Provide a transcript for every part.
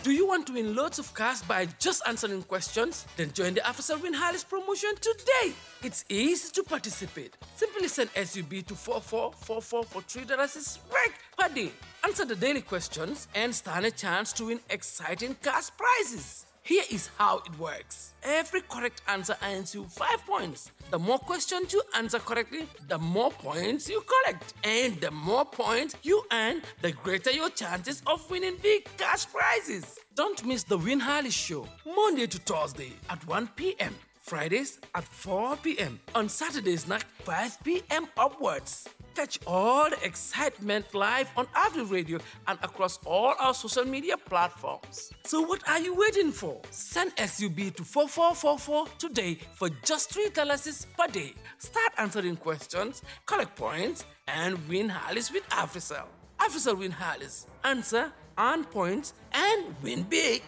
Do you want to win loads of cash by just answering questions? Then join the Officer Win Harris promotion today. It's easy to participate. Simply send SUB to 4444 for $3 is right per day. Answer the daily questions and stand a chance to win exciting cash prizes. Here is how it works. Every correct answer earns you 5 points. The more questions you answer correctly, the more points you collect. And the more points you earn, the greater your chances of winning big cash prizes. Don't miss the Win Harley Show, Monday to Thursday at 1 p.m. Fridays at 4 p.m. On Saturdays at 5 p.m. upwards. Catch all the excitement live on Avenue Radio and across all our social media platforms. So what are you waiting for? Send SUB to 4444 today for just $3 per day. Start answering questions, collect points, and win Harleys with Africell. Africell Win Harleys. Answer, earn points, and win big.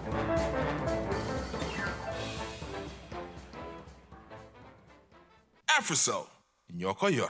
Africell, ñoko yor.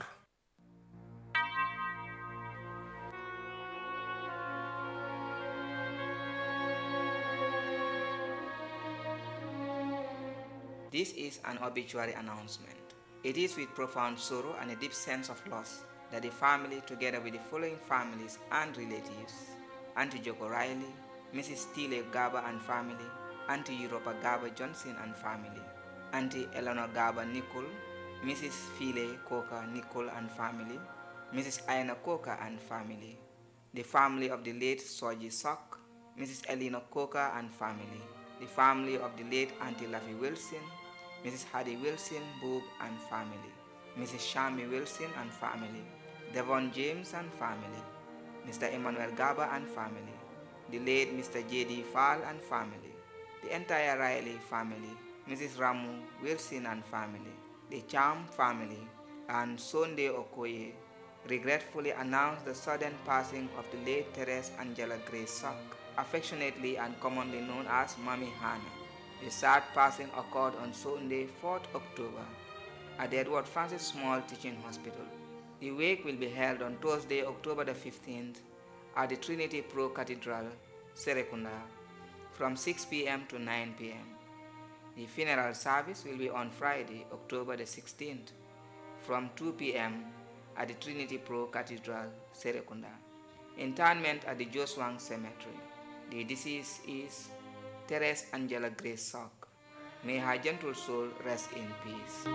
This is an obituary announcement. It is with profound sorrow and a deep sense of loss that the family, together with the following families and relatives, Auntie Joko Riley, Mrs. Tile Gaba and family, Auntie Europa Gaba Johnson and family, Auntie Eleanor Gaba Nicole, Mrs. File Coca Nicole and family, Mrs. Aina Coca and family, the family of the late Soji Sok, Mrs. Elena Coca and family, the family of the late Auntie Laffy Wilson, Mrs. Hattie Wilson, Boob and family, Mrs. Shami Wilson and family, Devon James and family, Mr. Emmanuel Gaba and family, the late Mr. J.D. Fall and family, the entire Riley family, Mrs. Ramu Wilson and family, the Cham family, and Sunday Okoye regretfully announce the sudden passing of the late Therese Angela Grace Sock, affectionately and commonly known as Mami Hannah. The sad passing occurred on Sunday, 4th October, at the Edward Francis Small Teaching Hospital. The wake will be held on Thursday, October the 15th, at the Trinity Pro Cathedral, Serekunda, from 6 p.m. to 9 p.m. The funeral service will be on Friday, October the 16th, from 2 p.m. at the Trinity Pro Cathedral, Serekunda. Interment at the Joswang Cemetery. The deceased is Therese Angela Grace Sock. May her gentle soul rest in peace.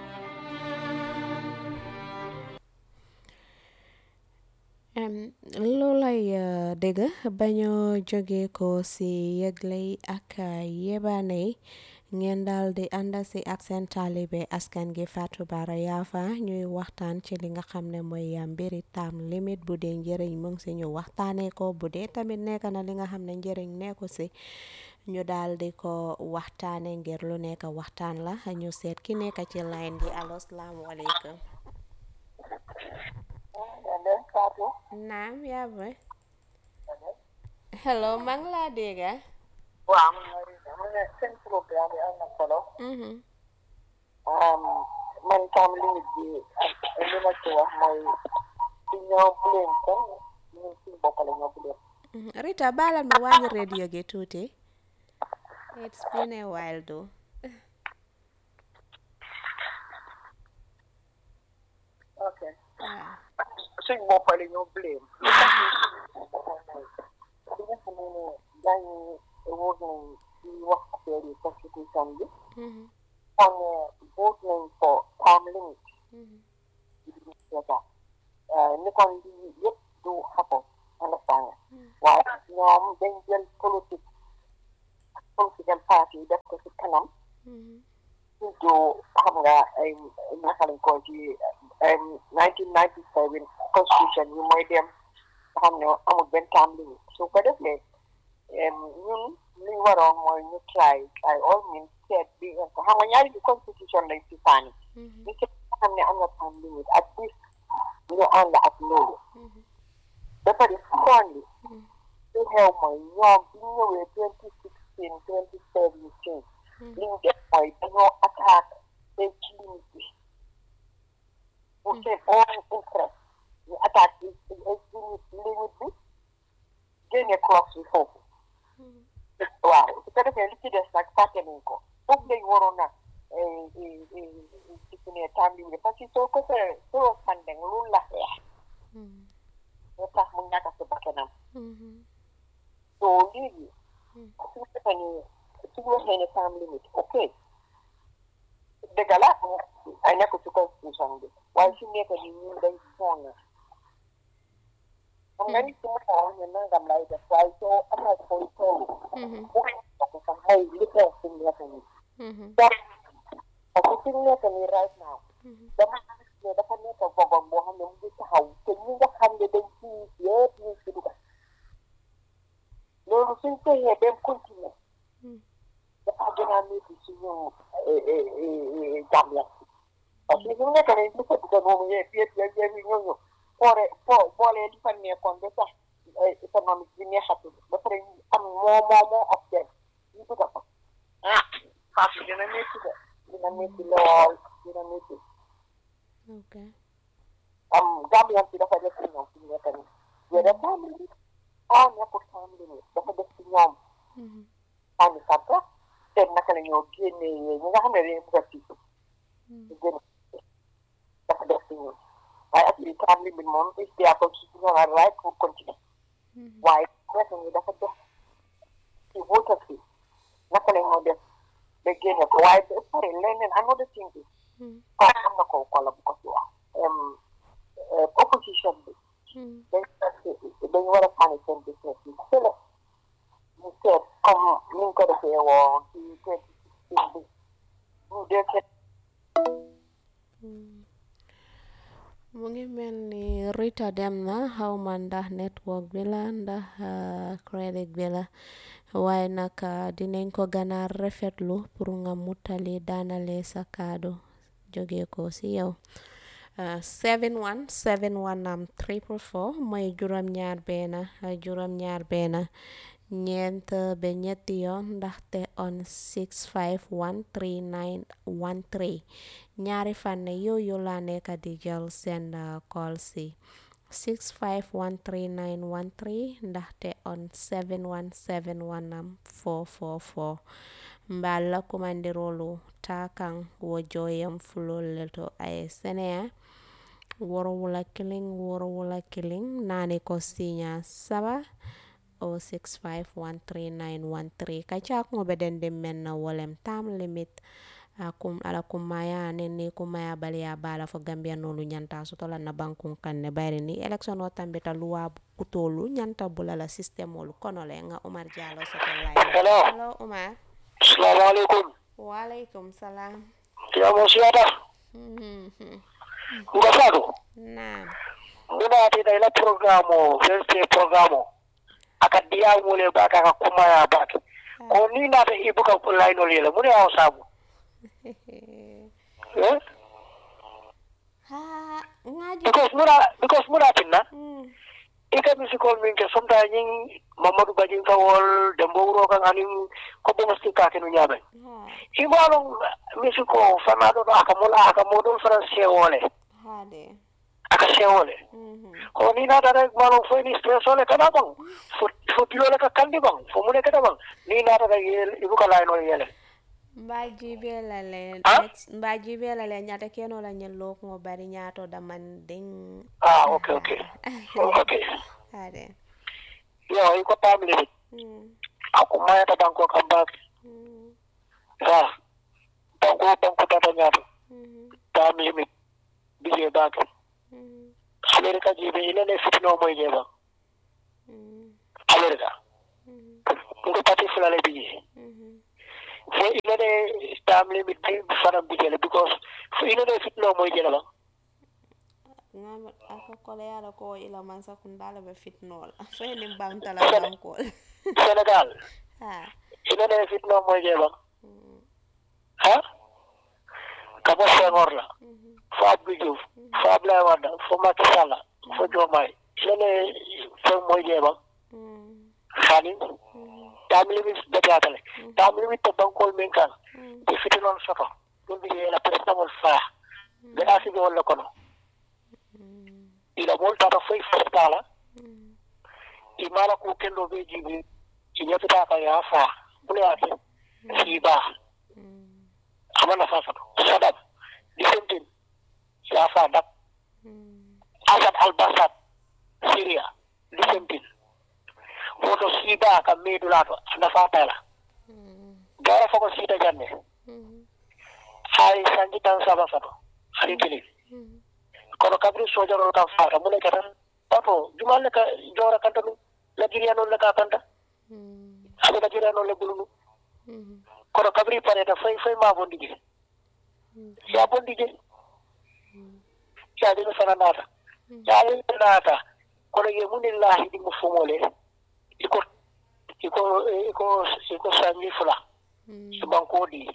loolay dégg bañoo jóge ko ci yëgley ak yebaane ngeen daal di ànda ci ak seen taalibe askan gi Fatou Bara Yafa ñuy waxtaan ci li nga xam ne mooy mbiri time limit bu dee njëriñ mu ngi ci ñu waxtaanee ko bu dee tamit nekk na li nga xam ne njëriñ nekku ci ñu daal di ko waxtaanee ngir lu nekk waxtaan la ñu seet ki nekk ci line bi allo salaamaaleykum. naam yaa boy. hello maa ngi laa dégg. waaw man seen programme bi am na solo. man tam limit bi li ma ci wax mooy di ñoo blame kenn ñun suñu bopp la ñoo blame. Rita baalal ma wàññi radio gi tuuti. It's been a while though. Okay. Suñu bopp la ñoo blame. li nga xam ne gaañu vote nañ ci wax affaire yi constitution bi. on vote nañ for time limit. ni kon li yëpp du happen understand waaye ñoom dañ jël political party def ko ci kanam. surtout xam nga ay naka lañ ko ci 1997 constitution yi mooy dem nga xam ne amul benn time limit su ko defee ñun li ñu waroon mooy ñu try all means seet bi xam nga ñaari bi constitution lañ ci saani ñu seet nga xam ne am na time limit at least ñu ànd ak loolu ba pare secondly li xew mooy ñoom bi ñu ñëwee 2016 2017 li ñu def mooy dañoo attaque age limit bi pour seen own interest ñu attaque age limit bi génne clause bi foofu waaw su ko defee li ci des nag fàtte nañ ko foofu lañ waroon a ci ne tàmbali parce que soo ko soo fandeng lu la xeex nga tax mu ñàkk si bakkanam soo léegi su fekkee ni su waxee ne time limit ok dëgg la ay nekk ci constitution bi waaye su nekk ni ñun day sonn xam nga nit ki mën a wax ne nangam lay def waaye soo amal koy toolu bu ko sax mooy li xeex si nekk ni parce que si nekk ni right now dama ne dafa nekk bogom boo xam ne mu ngi taxaw te ñi nga xam ne dañ ci yëpp ñu si dugal loolu suñ koyee dem continuer dafa gën a métti suñu Gambia parce que suñu nekk ni lu ko dugal moomu yëpp ñooñu boole li fa nekkoon ba sax économique bi neexatul ba pare am moo ak dem ñu dugal ko parce que dina métti de dina métti lool dina métti Gambia bi dafa def ci ñoom suñu nekk ni yéen famille nekkul famille dafa def ci ñoom famille sànq seet naka la ñoo génnee ñi nga xam ne dañuy bëgg a tiitu ñu génn dafa def ci ñoom waaye ak li famille bi moom is there constitutional right pour continuer waaye nekk ni dafa def ci voter fi naka la ñoo def ba génne ko waaye ba pare leneen another thing bi kon xam na ko kola bu ko ci wax opposition bi dañ war a fane seen business yi sele ñu seet comme ni ñu ko defee woon ci 2016 bi ñu dee seet mu ngi mel ni Rita dem na xawma ndax network bi la ndax credit bi la waaye nag dinañ ko gën a rafetlu pour nga mutali daanale sa kaddu jóge ko si yow 7171 am 444 mooy juróom-ñaar benn ñeent ba ñetti yoon ndaxte on 6513913 ñaari fànn yooyu la nekk di jël seen call si 6513913 ndaxte on 7171 am 444 mbala kumandirolu takan wo joyam fulolleto ay senea worowula kiling nani ko sinya saba o 6513913 kachak ngo bedende menna wolem tam limit akum ala kumaya neni kumaya balia bala fo Gambia nolu nyanta sotola na bankun kanne bayri ni election o tambita luwa kutolu nyanta bulala system olu konole nga Omar Jallow sotola hello Omar Assalamualaikum. Waalaikumsalam. Ya mosiata. Nga fado. Naam. Muna ati ila programo, veste programo. Akadia mule baka kumaya baka. Ko ni na te ibuka line ole mune aw sabu. Ha, ngaji. Because muna tinna. Ika musical min ke sometimes Mamadou Badjing Fawol Dembo Ro kan anim ko bo masti ka kenu nyabe. Ibalong musical fanado aka modul français wole. Hade. Aka sewole. Ko ni na dara malong fo ni stress wole kana bang. Fo pilole ka kandi bang. Fo mune kada bang. Ni na dara ibu ka line wole yele. Mbaji bela le nyata keno la nyelo ko bari nyato da man ding. Okay. Okay. Hade. Yo, iko family. Aku maya ta bangko kambak. Bangko tata nyato. Family mi bije bak. Amerika jibe ile ne fitno moy jeba. Amerika. Ngo pati fulale bije. Fo ile ne family mi bi faram bije because fo ile ne fitno moy jeba. Ngam aka kole yala ko ila man sakundala be fitnol fe nim bantala bankol Senegal ina ne fitno moy jeba kabo Senghor la fo Abdou Diouf fo Abdoulaye Wade fo Macky Sall fo Diomaye ina ne fe moy jeba khani tamli mi debatale tamli mi to bankol men kan te fitnon soto dum bi la prestamol fa be asibi wala kono ila molta ta foi festala imala ko kendo be jibi inyapita ka ya fa mule ate siba amana fa sadam disentin ya fa dak asad al-Basad Syria disentin woto siba ka medulato anda fa tala gara fa ko sita janne ay sanji tan saba fato ari tili kono kabri sojaro ka fa mule kata oto jumal ka jora kanta la giriano la ka kanta abe la giriano le bulunu kono kabri pareta fay ma bondije ya bondije ya de sana nata ya le nata kono ye munillahi di mufumole iko sanji fula banko di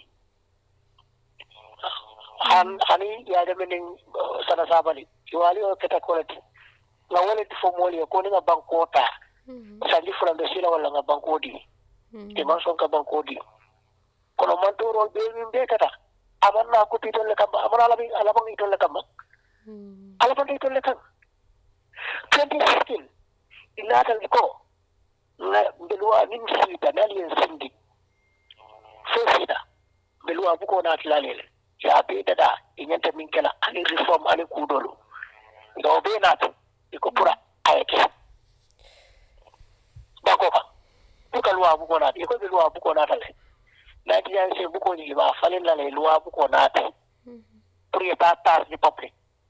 ani ya de menin sana sabali wali o keta kolati la wala di fomole ko ni banko ta sanji fula do sila wala nga banko di e man son ka banko di kono man to ro be min be kata amanna ko titol le kam amana ala bang itol le kam ala bang itol le kam 2016 inata ko na belwa min sida nalien sindi sida belwa buko na tilalele ya be dada inyanta min kala ani reform ani kudolo do be na to iko pura ayake bako ka buka luwa buko na iko belwa buko na tale na tiyan se buko ni ba falen la le luwa buko na te pour pas tas du peuple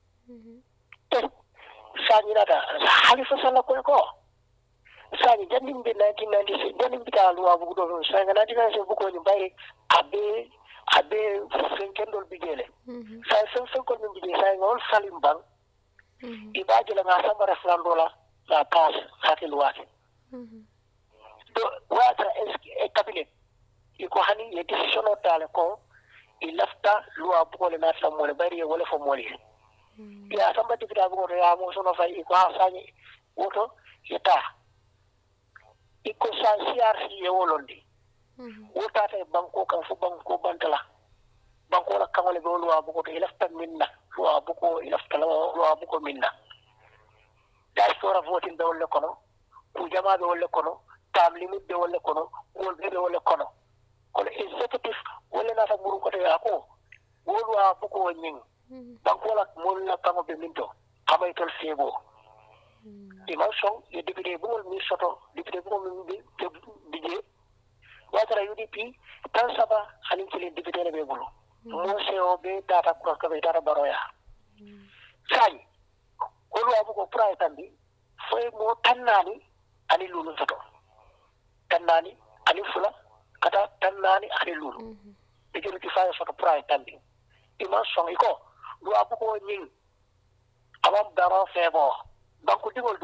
sani nata halifa sala ko sani jandim be 1996 jandim bita luwa buko do sanga na tiyan se buko ni bayre abe senkendol bigele sa senkol min bigele sa ngol salim bang ibaje la ngasamba reflandola la pass hakil wati do wata e cabinet iko hani le decision o tale ko ilafta luwa buko le natla mole bari wala fo mole ya samba dibita buko ya mo sono fay iko asani woto yeta iko sa CRC e wolondi wota tay banko kan fu banko bantala banko la kamale be luwa buko to ilafta minna luwa buko ilafta luwa buko minna diaspora voting be wolle kono ku jama be wolle kono tam limit be wolle kono wol be wolle kono kono executive wolle na ta buru ko te ako wolwa buko nyin banko la mol na kamo be minto amay tol febo dimension ye député bu mi soto député bu mi bije watara UDP tan saba hanin kile député be bulu mo seo be data ko ka be data baroya sai wolwa buko pray tambi foy mo tannani ani lulu soto tannani ani fula kata tannani ani lulu be jori ti fay soto pray tambi dimension iko do abuko nyin awam daro febo banku digol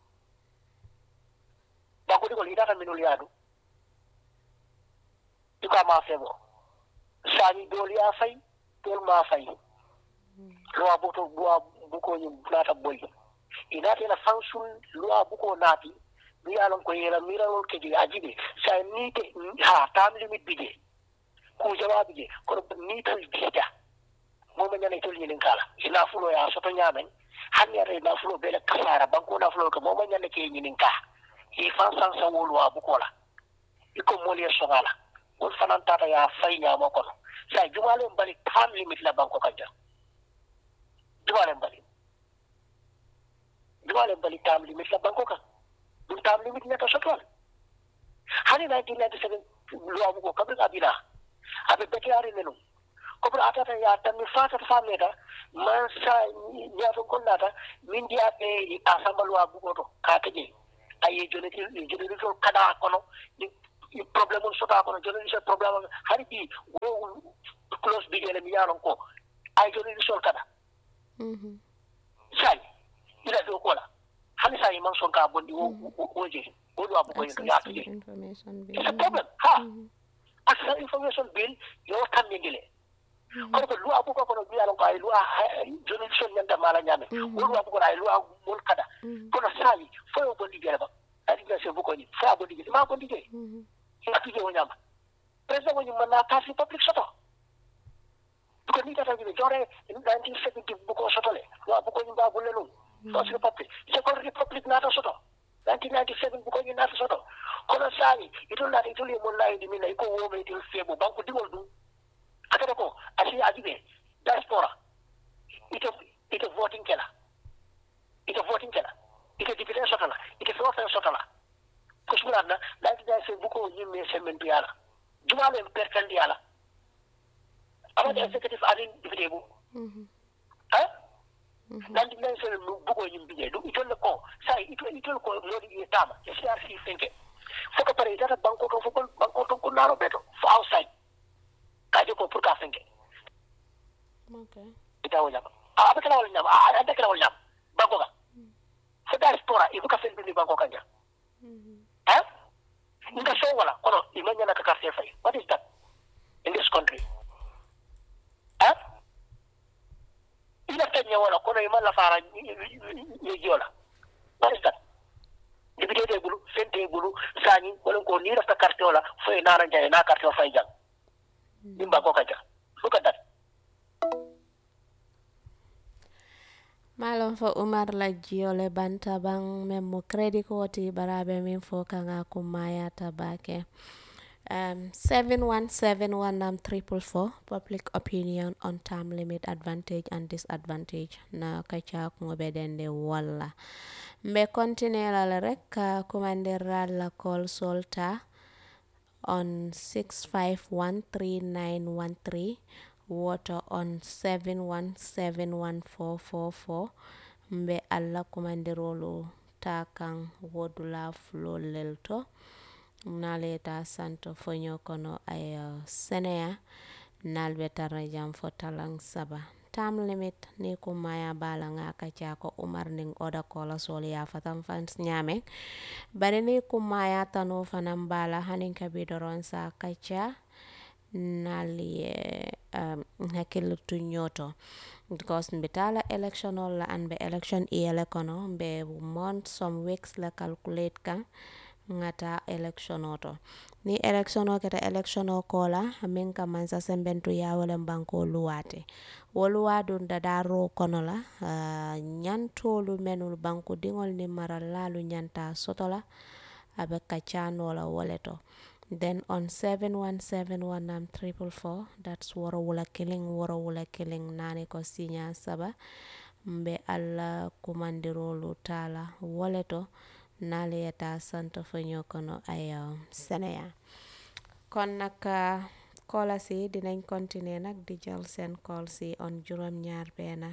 ida tan minul yadu ika ma febo sani dolia fay tol ma fay lo abuto buko nyin nata boy ina tena function lo abuko nati mi alon ko yela mirawol keji ajibe sa ni te ha tam limit bije ku jawabi je ko ni to dita moma nyane to yelin kala ina fulo ya soto nyamen hanni re na fulo bele kasara banko na fulo ko moma nyane ke nyinin ka e fan san sa wolu abuko la iko moli sogala wol fanan tata ya fay nyama ko sa jumale mbali tam limit la banko kanja jumale mbali tam limit la banko ka dum tam limit neta sotol hani 1997 lo abuko kabri abina abe bekiari nenu ko atata ya tan fata fameta man sa nyato kollata min dia be asambalo abuko to kataje ayi joni to kada kono ni problem on sota kono joni so problem hari bi go close bigele mi yaron ko ay joni so kada sai ila do kola hani sai man son ka bondi woje wodo abuko ya taje information bill problem ha asa information bill yo tan ngile ko lu abuko ko no yaron ko ay lu joni so nyanda mala nyame wodo abuko ay lu mol kada kono sai fo bondi gele ba adi ga se buko ni fa bondi gele ma bondi gele ati je wonyama president woni mana tafi public soto ko ni tata bi jore 1970 buko soto le wa buko ni ba bulle lu so se public se ko republic na ta soto 1997 buko ñu naata soto kono saani itol naata itol ye mon laayidi min na iko woome itel feebo banko digol ɗum akata ko asi ajiɓe diaspora ite voting kela ite député sotola ite fewofen sotola ko suranna 1997 buko ñimme semmen duyala jumalo en pertandi yala amade executive anin député bu ha 1997 buko ñim biñe ɗum itol ko sa itol ko lodi ye tama e CRC fenke foko pare itata banko to ko naro beto fo outside kaje ko pour ka fenke okay ita wala abakala wala nyam adakala wala nyam banko ga fo diaspora ibuka fen bi banko kanja ha nga so wala kono imanya na ka carte fay what is that in this country ha ila tanya wala kono imala fara ni jola what is that député bulu fente bulu sani wala ko ni rasta carte wala fo na ranja na carte fay jang nimba ko kanja look at that malon fo Umar la jiole banta bang memo credit woti barabe min fo kanga kumaya tabake 7171 public opinion on term limit advantage and disadvantage na kacha ngobedende walla mbe continue la rek commander la call solta on 6513913 water on 7171444 mbe alla kumandirolu takan wodula flo lelto naleta santo fonyo kono ay senea nalbe tarajam fotalang saba tam limit ni kumaya bala nga kacha ko Umar ning oda kola soli ya fatam fans nyame bari ni kumaya tano fanam bala hanin kabidoron sa kacha nali hakil tu nyoto because mbitala election la and be election ele kono be month some weeks la calculate ka ngata election oto ni election o keta election o kola min ka mansa sembentu ya wala banko luwate woluwadun dadaro kono la nyantolu menul banko dingol ni maralalu nyanta sotola abe kachano la woleto. Then on 7171944 that's wara killing nane ko sinya saba mbe alla kumandirolu tala woleto nale yata santo fanyo kono ayo senea kon naka kola si dinañ continuer nak di jël sen call si on juróom ñaar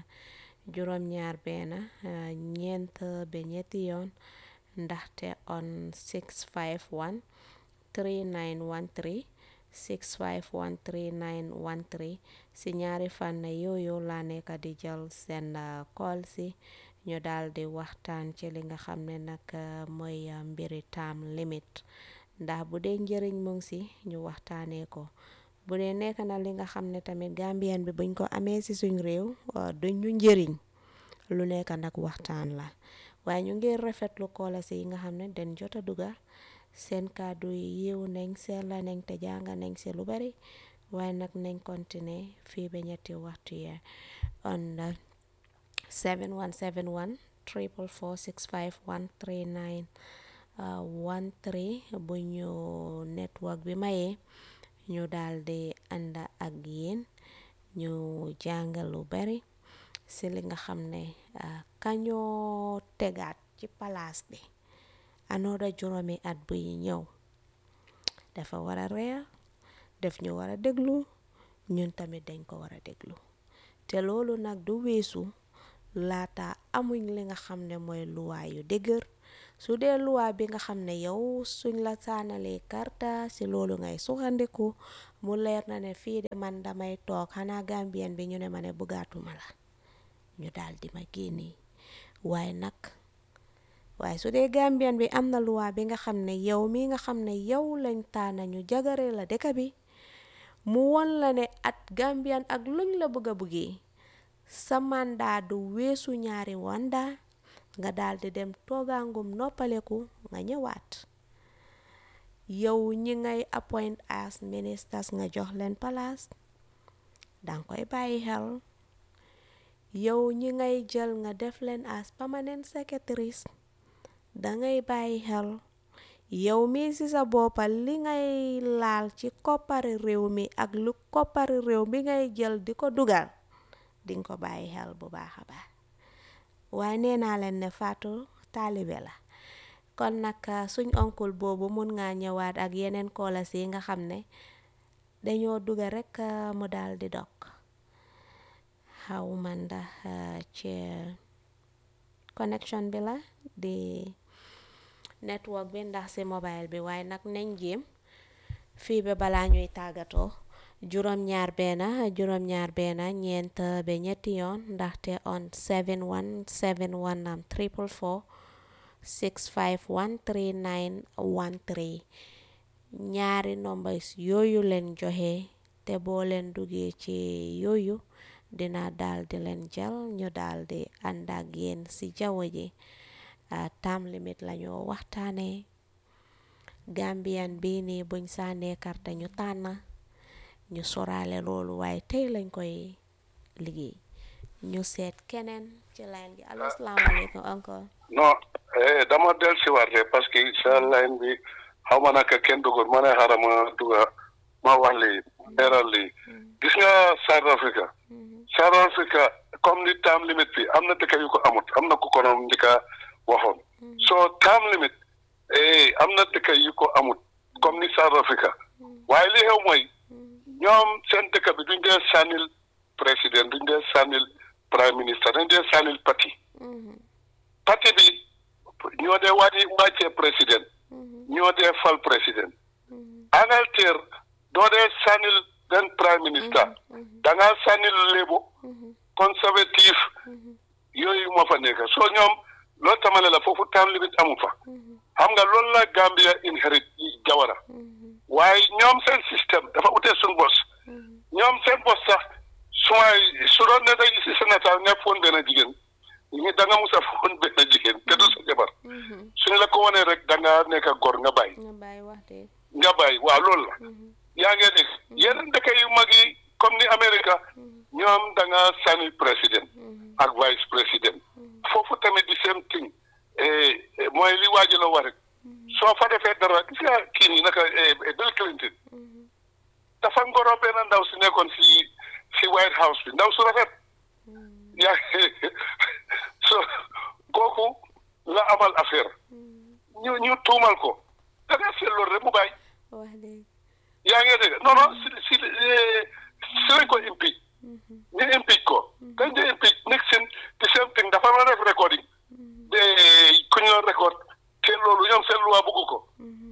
bena ñent be ñetti yoon ndaxte on 651 3913 6513913 si ñaari fan yooyu la nekk di jël seen call si ñu daal di waxtaan ci li nga xam ne nag mooy mbiri time limit ndax bu dee njëriñ mu ngi si ñu waxtaanee ko bu dee nekk na li nga xam ne tamit Gambien bi buñ ko amee si suñ réew duñ ñu njëriñ lu nekk nag waxtaan la waaye ñu ngi rafetlu call si yi nga xam ne dañ jot a dugal seen kàddu yi yiw nañ seetla nañ te jànga nañ si lu bari waaye nag nañ continuer fii ba ñetti waxtu yee on 7171 444 6513913 bu ñu network bi mayee ñu daal di ànd ak yéen ñu jàngal lu bari si li nga xam ne kañoo tegaat ci palaas bi anoda juróomi at buy ñëw dafa war a reer def ñu war a déglu ñun tamit dañ ko war a déglu te loolu nag du weesu laata amuñ li nga xam ne mooy luwaa yu dëgër su dee luwaa bi nga xam ne yow suñ la saanalee karta si loolu ngay suxandiku mu leer na ne fii de man damay toog xanaa Gambien bi ñu ne ma ne bëggaatuma la ñu daal di ma génne waaye su dee Gambien bi am na luwaa bi nga xam ne yow mi nga xam ne yow lañ taana ñu jagare la dëkk bi mu won la ne at Gambien ak luñ la bëgg a bëggee sa mandat du weesu ñaari wanda nga daal di dem toogangum noppaleku nga ñëwaat yow ñi ngay appoint as ministers nga jox leen palaas danga koy bàyyi xel yow ñi ngay jël nga def leen as permanent secretaries dangay bàyyi xel yow mi ci sa boppa li ngay laal ci koppari réew mi ak lu koppari réew mi ngay jël di ko dugal dinga ko bàyyi xel bu baax a baax waaye nee naa leen ne Fatou taalibe la kon nag suñ oncle boobu mun nga ñëwaat ak yeneen koolas yi nga xam ne dañoo duga rek mu daal di dog xaw ma ndax ci connection bi la di network bi ndax ci mobile bi waaye nag nañ jéem fii ba balaa ñuy tàggatoo juróom-ñaar benn ñeent ba ñetti yoon ndaxte on 7171 am 444 651 3913 ñaari numbers yooyu leen joxe te boo leen duggee ci yooyu dina daal di leen jël ñu daal di ànd ak yéen ci jaww ji time limit lañoo waxtaane Gambian bii nii buñ sànnee karta ñu tànn ñu soraale loolu waaye tey lañ koy liggéey ñu seet keneen ci line gi allo salaamaaleykum encore non dama del si waat parce que sa line bi xaw ma naka kenn dugul ma ne xaaral ma duga ma wax lii leeral lii gis nga South Africa comme ni time limit bi am na dëkk yu ko amut am na ku ko noonu njëkk a waxoon so time limit am na dëkk yu ko amut comme ni South Africa waaye li xew mooy ñoom seen dëkk bi duñ dee sànnil président duñ dee sànnil prime minister dañ dee sànnil parti bi ñoo dee wàccee président ñoo dee fal président Angleterre doo dee sànnil den prime minister da ngaa sànnil Labour conservative yooyu moo fa nekk soo ñoom loolu tamale la foofu time limit amu fa xam nga loolu la Gambia inherit Jawara waaye ñoom seen système dafa utee suñ bos ñoom seen bos sax su doon ne day si sénateur nga foon benn jigéen ñi da nga mus a foon benn jigéen te du sa jabar suñu la ko wanee rek da nga nekk góor nga bàyyi waaw loolu la yaa ngi dégg yeneen dëkk yu mag yi comme ni Amérique ñoom da nga sànni président ak vice président foofu tamit di same thing mooy li waaji la wax rek soo fa defee dara gis nga kii nii naka Bill Clinton dafa ngoro benn ndaw si nekkoon si White House bi ndaw su rafet yaa so kooku la amal affaire ñu tuumal ko da nga seet loolu rek mu bàyyi yaa ngi dégg non non si lañ ko impeach ñu impeach ko dañ de impeach Nixon the same thing dafa war a def recording de ku ñu record te loolu ñoom seen loi bëgg ko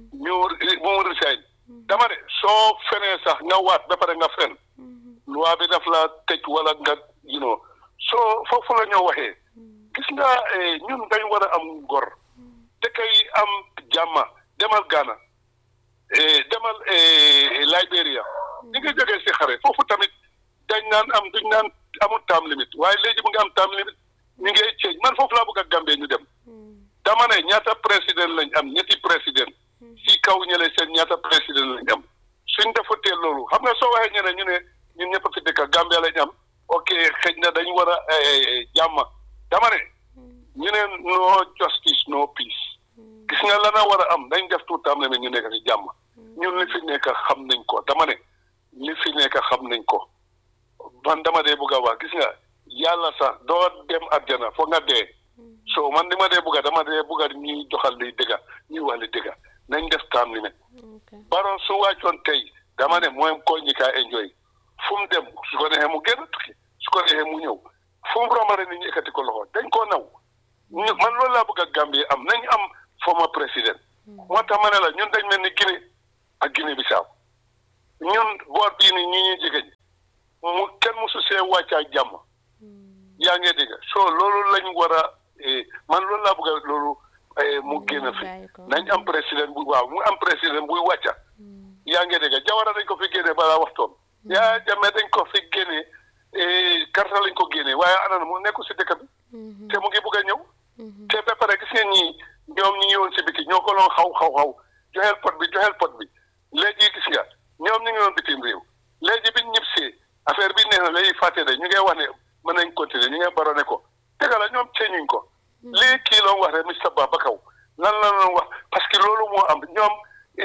mu resign dama ne soo fenee sax nga waat ba pare nga fen loi bi daf la tëj wala nga soo foofu la ñoo waxee gis nga ñun dañ war a am ngor dëkk yi am jàmma demal Ghana demal Liberia ñi nga jógee si xare foofu tamit duñ naan amul time limit waaye léegi mu ngi am time limit ñu ngi change man foofu laa bëgg a Gambie ñu dem dama ne ñaata président lañ am ñetti président si kaw ñële seen ñaata président lañ am suñ defatee loolu xam nga soo waxee ñeneen ñu ne ñun ñëpp fi dëkk Gambia lañ am ok xëj na dañu war a jàmma dama ne ñu ne no justice no peace gis nga lana war a am dañ def tout temps ne ñu nekk si jàmm ñun li fi nekk xam nañ ko dama ne li fi nekk xam nañ ko man dama dee bëgg a wax gis nga yàlla sax doo dem àjjana foog nga dee so man li ma dee bëgg dama dee bëgg ñuy doxal li dëgga ñuy wax li dëgga nañ def time limit Barrow su wàccoon tey dama ne mooy ko ñi kaa enjoy fu mu dem su ko neexee mu génn tukki su ko neexee mu ñëw fu mu romare ni ñu ekkati ko loxo dañ koo naw man loolu laa bëgg a Gambie am nañ am former président moo tax ma ne la ñun dañ mel ni Guinée ak Guinée Bissau ñun boor bii ni ñi ñuy jigéen mu kenn musu see wàccaa jàmm yaa ngi dégg so loolu lañ war a man loolu laa bëgg a loolu mu génn fi nañ am président bu waaw mu am président buy wàcca yaa ngi dégg Jawara dañ ko fi génne balaa waxtoon yaa Jammeh dañ ko fi génne karta lañ ko génne waaye anana mu nekku si dëkk bi te mu ngi bëgg a ñëw te ba pare gis ngeen ñoom ñi ñëwoon si biti ñoo ko loon xaw joxeel pot bi léegi gis nga ñoom ñu ngi woon bitim réew léegi biñ ñib see affaire bi neex na léegi fàtte de ñu ngay wax ne mën nañ continuer ñu ngay barone ko dëgg la ñoom ceeñuñ ko lii kii loon wax rek Mr Babakaw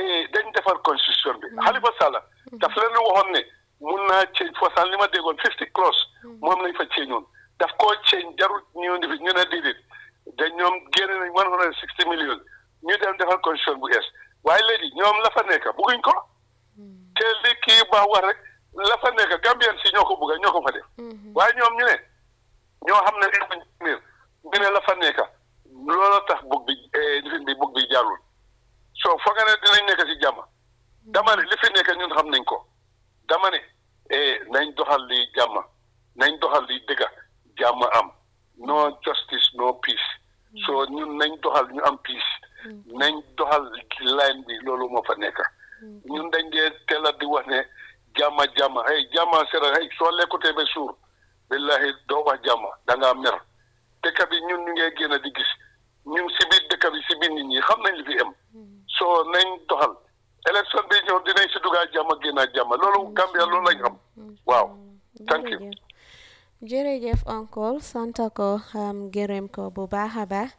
dañ defar constitution bi Halifa Sallah daf leen waxoon ne mun naa change fasal li ma déggoon 50 clause moom lañ fa changeoon daf koo change jarul ñu ne déedéet dañ ñoom génne nañ 160 millions ñu dem defar constitution bu ees waaye léegi ñoom la fa nekk bëgguñ ko te li kii ba wax rek la fa nekk Gambien si ñoo ko bëgg ñoo ko fa def waaye ñoom ñu ne ñoo xam ne ñu ne la fa nekk loolu tax bëgg bi jàllul so foog ne dinañ nekk si jàmm dama ne li fi nekk ñun xam nañ ko dama ne nañ doxal li jàmm nañ doxal li dëgga jàmm am no justice no peace so ñun nañ doxal ñu am peace nañ doxal line bi loolu moo fa nekk ñun dañ dee teel a di wax ne jàmm jàmm sera soo lekkutee ba suur billahi doo wax jàmm da ngaa mer dëkk bi ñun ñu ngee génn di gis ñun si biir dëkk bi si biir nit ñi xam nañ li fi am soo nañ doxal élection bi ñëw dinañ si dugaa jàmm génn jàmm loolu Gambia loolu lañ xam waaw thank you jërëjëf oncle sant ko gërëm ko bu baax a baax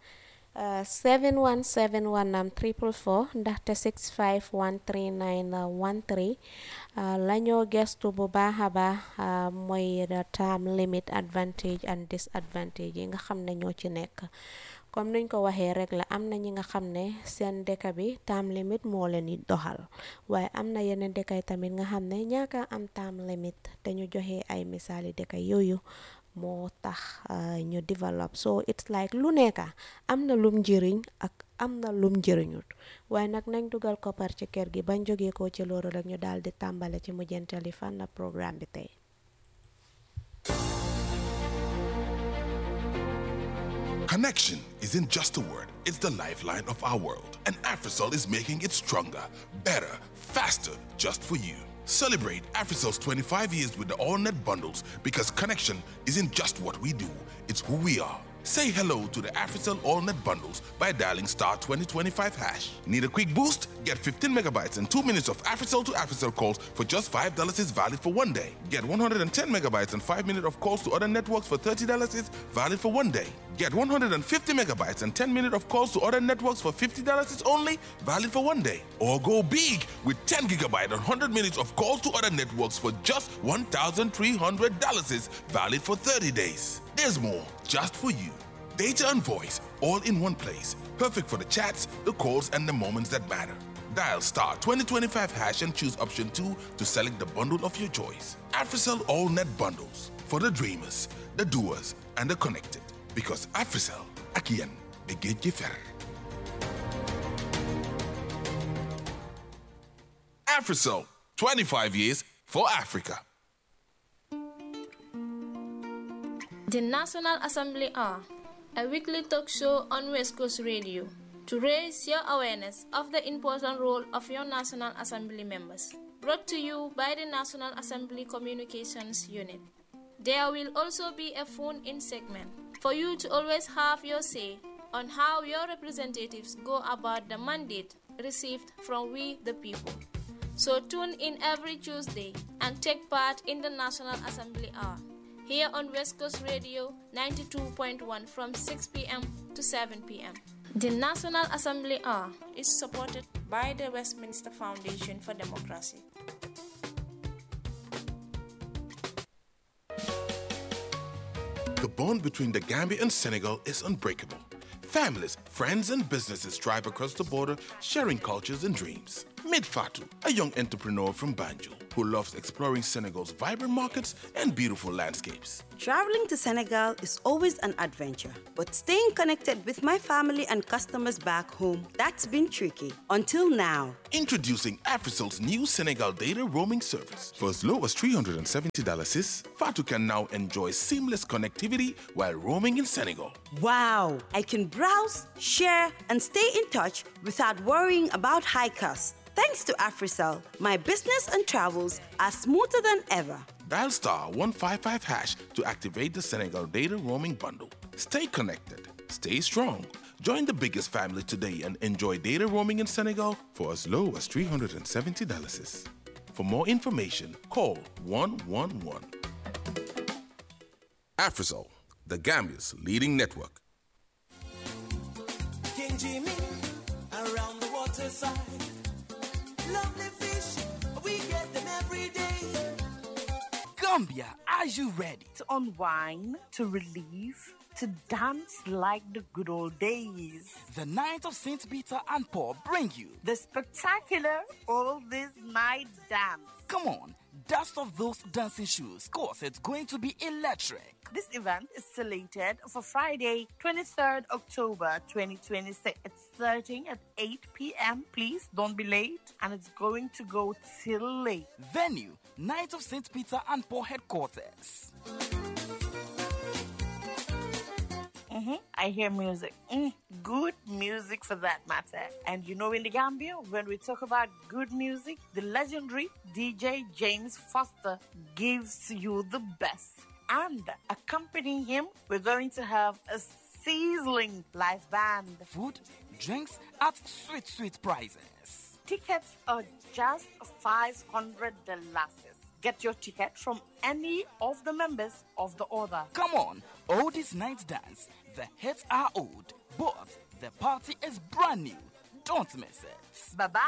7171 am 444 ndaxte 6513913 lañoo gestu bu baax a baax mooy term limit advantage and disadvantage yi nga xam ne ñoo ci nekk comme niñ ko waxee rek la am na ñi nga xam ne seen dëkk bi term limit moo leen di doxal waaye am na yeneen dëkk yi tamit nga xam ne ñaaka am term limit te ñu joxe ay misaali dëkk yooyu moo tax ñu develop so it's like lu nekk am na lum njëriñ ak am na lum njëriñut waaye nag nañ dugal koppar ci kër gi bañ jógee ko ci loolu rek ñu daal di tàmbale ci mujjantali fan na programme bi tey. Connection isn't just a word, it's the lifeline of our world. And AfriCell is making it stronger, better, faster, just for you. Celebrate AfriCell's 25 years with the AllNet bundles because connection isn't just what we do, it's who we are. Say hello to the AfriCell AllNet bundles by dialing *2025#. Need a quick boost? Get 15 megabytes and 2 minutes of AfriCell to AfriCell calls for just $5 is valid for 1 day. Get 110 megabytes and 5 minutes of calls to other networks for $30 is valid for 1 day. Get 150 megabytes and 10 minutes of calls to other networks for $50 is only valid for 1 day. Or go big with 10 gigabytes and 100 minutes of calls to other networks for just $1,300 is valid for 30 days. There's more just for you. Data and voice all in one place. Perfect for the chats, the calls, and the moments that matter. Dial *2025# and choose option 2 to select the bundle of your choice. AfriCell AllNet bundles for the dreamers, the doers, and the connected. Because AfriCell, akiyan, begin gifer. AfriCell, 25 years for Africa. The National Assembly are a weekly talk show on West Coast Radio to raise your awareness of the important role of your National Assembly members. Brought to you by the National Assembly Communications Unit. There will also be a phone-in segment for you to always have your say on how your representatives go about the mandate received from we the people. So tune in every Tuesday and take part in the National Assembly Hour here on West Coast Radio 92.1 from 6 p.m. to 7 p.m. The National Assembly Hour is supported by the Westminster Foundation for Democracy. The bond between the Gambia and Senegal is unbreakable. Families, friends, and businesses thrive across the border, sharing cultures and dreams. Meet Fatou, a young entrepreneur from Banjul who loves exploring Senegal's vibrant markets and beautiful landscapes. Traveling to Senegal is always an adventure, but staying connected with my family and customers back home, that's been tricky. Until now. Introducing AfriCell's new Senegal data roaming service. For as low as $370, Fatou can now enjoy seamless connectivity while roaming in Senegal. Wow! I can browse, share, and stay in touch without worrying about high costs. Thanks to AfriCell, my business and travels are smoother than ever. Dial *155# to activate the Senegal data roaming bundle. Stay connected, stay strong. Join the biggest family today and enjoy data roaming in Senegal for as low as $370. For more information, call 111. AfriCell, the Gambia's leading network. King Jimmy, around the waterside. every day. Gambia, are you ready? To unwind, to relieve, to dance like the good old days. The Night of St. Peter and Paul bring you the spectacular All This Night Dance. Come on, dust off those dancing shoes, cause it's going to be electric. This event is slated for Friday, 23rd October 2026. It's starting at 8 p.m. Please don't be late, and it's going to go till late. Venue, Night of St. Peter and Paul headquarters. I hear music. Good music for that matter. And you know, in the Gambia, when we talk about good music, the legendary DJ James Foster gives you the best. And accompanying him, we're going to have a sizzling live band. Food, drinks at sweet prices. Tickets are just $500. Get your ticket from any of the members of the order. Come on, all this night dance. The hits are old, but the party is brand new. Don't miss it. Bye-bye.